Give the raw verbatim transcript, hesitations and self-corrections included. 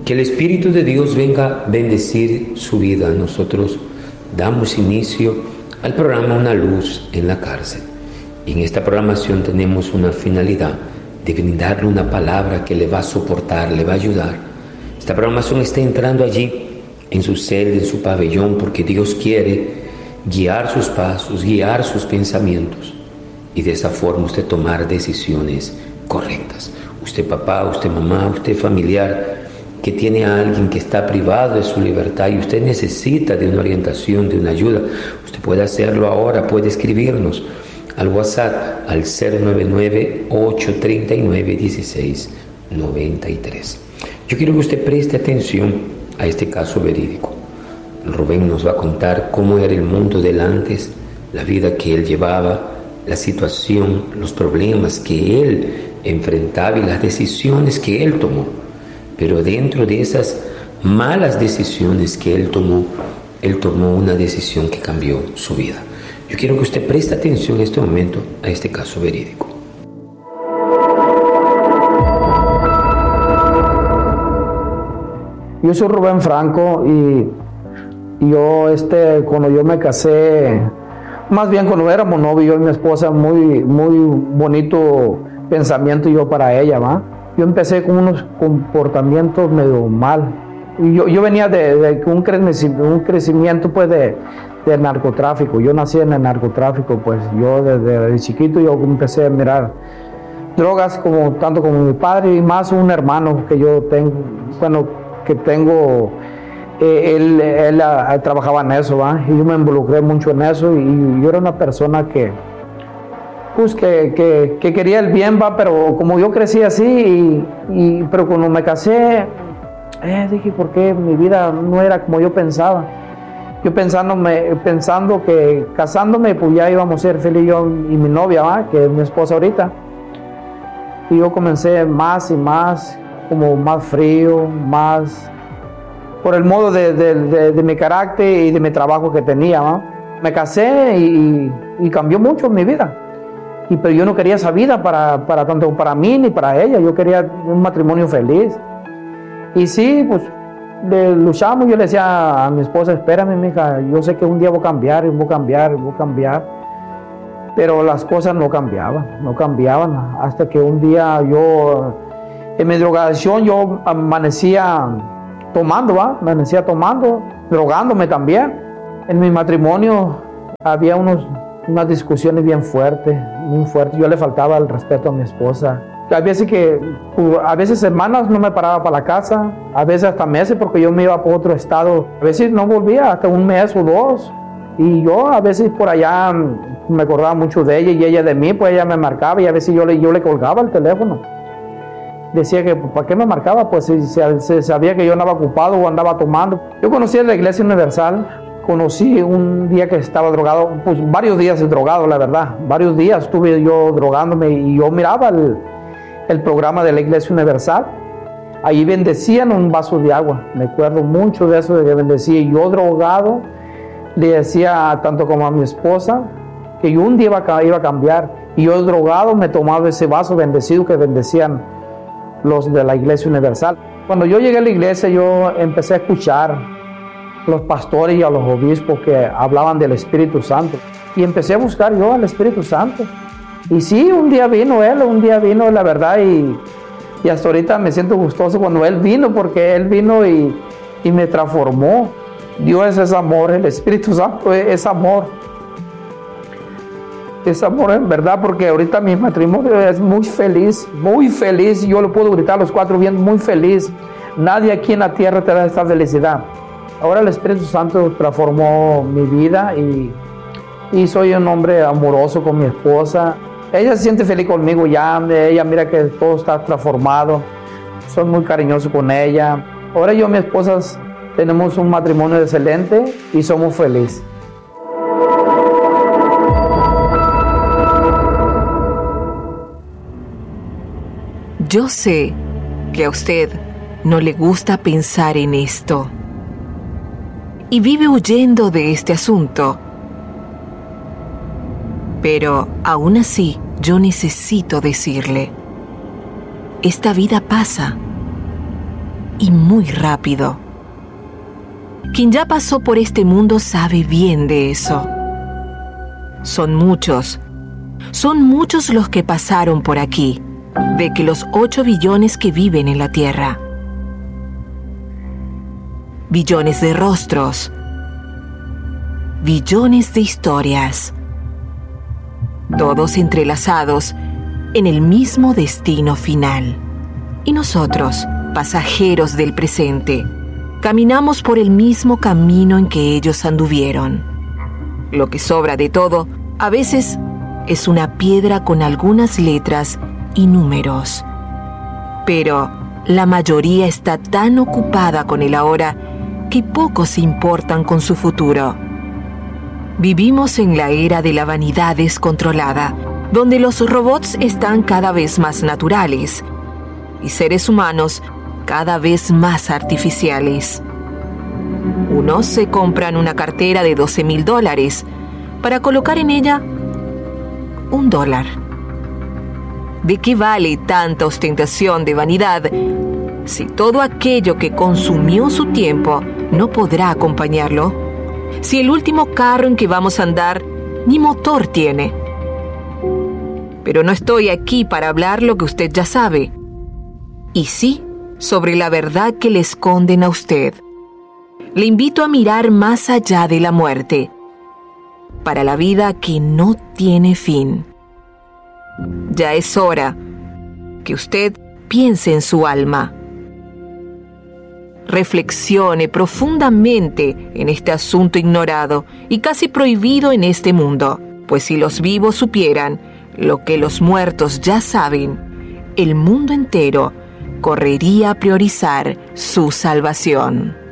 Que el Espíritu de Dios venga a bendecir su vida. Nosotros damos inicio al programa Una Luz en la Cárcel. Y en esta programación tenemos una finalidad de brindarle una palabra que le va a soportar, le va a ayudar. Esta programación está entrando allí, en su celda, en su pabellón, porque Dios quiere guiar sus pasos, guiar sus pensamientos y de esa forma usted tomar decisiones correctas. Usted papá, usted mamá, usted familiar que tiene a alguien que está privado de su libertad y usted necesita de una orientación, de una ayuda, usted puede hacerlo ahora, puede escribirnos al WhatsApp al cero nueve nueve, ocho tres nueve, uno seis nueve tres. Yo quiero que usted preste atención a este caso verídico. Rubén nos va a contar cómo era el mundo del antes, la vida que él llevaba, la situación, los problemas que él enfrentaba y las decisiones que él tomó. Pero dentro de esas malas decisiones que él tomó, él tomó una decisión que cambió su vida. Yo quiero que usted preste atención en este momento a este caso verídico. Yo soy Rubén Franco y yo, este, cuando yo me casé, más bien cuando éramos novios, yo y mi esposa, muy, muy bonito pensamiento yo para ella, ¿va? Yo empecé con unos comportamientos medio mal. Y yo, yo venía de, de un, crecimiento, un crecimiento pues de, de narcotráfico. Yo nací en el narcotráfico, pues yo desde, desde chiquito yo empecé a mirar drogas como tanto como mi padre y más un hermano que yo tengo, bueno, que tengo. Eh, él, él, él trabajaba en eso, ¿va? Y yo me involucré mucho en eso y yo era una persona que pues que, que, que quería el bien, ¿va? Pero como yo crecí así y, y, pero cuando me casé eh, dije, ¿por qué mi vida no era como yo pensaba? Yo pensándome, pensando que casándome pues ya íbamos a ser feliz yo y mi novia, ¿va? Que es mi esposa ahorita, y yo comencé más y más como más frío, más por el modo de, de, de, de mi carácter y de mi trabajo que tenía, ¿no? Me casé y, y cambió mucho mi vida. Y, pero yo no quería esa vida para, para tanto para mí ni para ella. Yo quería un matrimonio feliz. Y sí, pues le luchamos. Yo le decía a mi esposa, espérame, mija, yo sé que un día voy a cambiar, voy a cambiar, voy a cambiar. Pero las cosas no cambiaban, no cambiaban. Hasta que un día yo, en mi drogadicción, yo amanecía tomando, ¿va? Me amanecía tomando, drogándome también. En mi matrimonio había unos, unas discusiones bien fuertes, muy fuertes. Yo le faltaba el respeto a mi esposa. A veces que, a veces semanas no me paraba para la casa, a veces hasta meses porque yo me iba para otro estado. A veces no volvía hasta un mes o dos. Y yo a veces por allá me acordaba mucho de ella y ella de mí, pues ella me marcaba y a veces yo le, yo le colgaba el teléfono. Decía que, ¿para qué me marcaba? Pues si se, se sabía que yo andaba ocupado o andaba tomando. Yo conocí a la Iglesia Universal, conocí un día que estaba drogado, pues varios días drogado, la verdad. Varios días estuve yo drogándome y yo miraba el, el programa de la Iglesia Universal. Ahí bendecían un vaso de agua. Me acuerdo mucho de eso, de que bendecía. Y yo drogado, le decía tanto como a mi esposa que yo un día iba a, iba a cambiar. Y yo drogado me tomaba ese vaso bendecido que bendecían los de la Iglesia Universal. Cuando yo llegué a la iglesia, yo empecé a escuchar a los pastores y a los obispos que hablaban del Espíritu Santo. Y empecé a buscar yo al Espíritu Santo. Y sí, un día vino Él, un día vino, la verdad, y, y hasta ahorita me siento gustoso cuando Él vino, porque Él vino y, y me transformó. Dios es amor, el Espíritu Santo es amor. Es amor en verdad, porque ahorita mi matrimonio es muy feliz, muy feliz. Yo lo puedo gritar a los cuatro vientos, muy feliz. Nadie aquí en la tierra te da esta felicidad. Ahora el Espíritu Santo transformó mi vida y, y soy un hombre amoroso con mi esposa. Ella se siente feliz conmigo ya, ella mira que todo está transformado. Soy muy cariñoso con ella. Ahora yo y mi esposa tenemos un matrimonio excelente y somos felices. Yo sé que a usted no le gusta pensar en esto y vive huyendo de este asunto. Pero aún así, yo necesito decirle, esta vida pasa y muy rápido. Quien ya pasó por este mundo sabe bien de eso. Son muchos, son muchos los que pasaron por aquí, de que los ocho billones que viven en la Tierra. Billones de rostros, billones de historias, todos entrelazados en el mismo destino final. Y nosotros, pasajeros del presente, caminamos por el mismo camino en que ellos anduvieron. Lo que sobra de todo, a veces, es una piedra con algunas letras y números. Pero la mayoría está tan ocupada con el ahora que pocos se importan con su futuro. Vivimos en la era de la vanidad descontrolada, donde los robots están cada vez más naturales y seres humanos cada vez más artificiales. Unos se compran una cartera de doce mil dólares para colocar en ella un dólar. ¿De qué vale tanta ostentación de vanidad si todo aquello que consumió su tiempo no podrá acompañarlo? Si el último carro en que vamos a andar ni motor tiene. Pero no estoy aquí para hablar lo que usted ya sabe. Y sí, sobre la verdad que le esconden a usted. Le invito a mirar más allá de la muerte, para la vida que no tiene fin. Ya es hora que usted piense en su alma. Reflexione profundamente en este asunto ignorado y casi prohibido en este mundo, pues si los vivos supieran lo que los muertos ya saben, el mundo entero correría a priorizar su salvación.